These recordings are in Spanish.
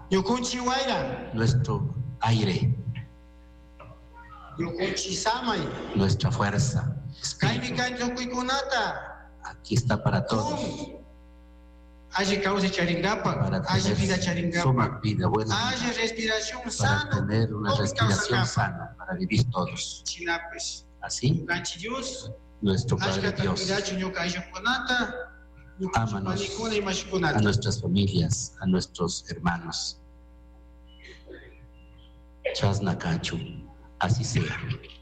Yukunchi waira. nuestro aire, Yukunchi samay. nuestra fuerza. Kaimi Espíritu, kan tukuykunata. aquí está para todos, Hace causa charingapa. para Hace vida tener charingapa. suma vida, buena Hace vida, respiración para sana. tener una Todo respiración causa sana, para vivir todos. Chinapes. Así, Kanchi Dios. nuestro Padre Ashkata Dios cuidacho ñuka ayllukunata. Ámanos Yukunchipaniykuna y a mashikunata. nuestras familias, a nuestros hermanos. Chasnakachu, así sea.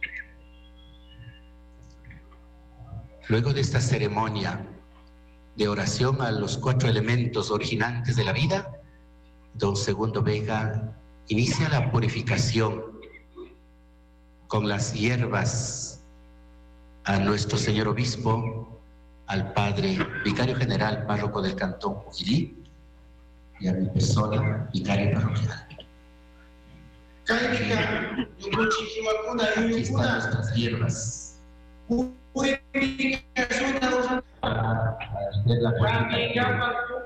Luego de esta ceremonia de oración a los 4 elementos originantes de la vida, don Segundo Vega inicia la purificación con las hierbas a nuestro señor obispo, al padre vicario general párroco del cantón Ujilí y a mi persona, vicario parroquial. Kaimika yukunchikiwakuna Aquí están yuyukuna. nuestras hierbas Purificación de los para hacer la purificación,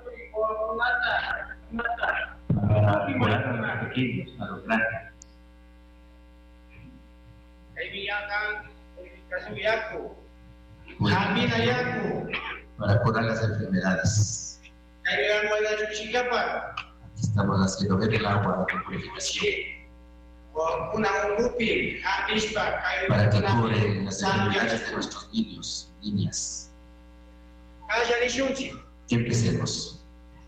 para curar a los pequeños, a los grandes. Muy bien. Para curar las enfermedades. Aquí estamos haciendo ver el agua de purificación para que cure las enfermedades de nuestros niños, niñas. Empecemos.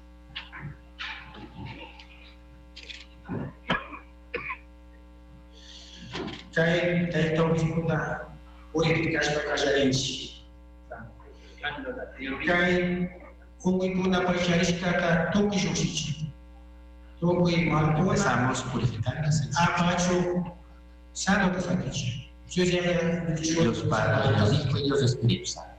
Empezamos purificando la sensación. Dios Padre, Dios Hijo y Dios Espíritu Santo.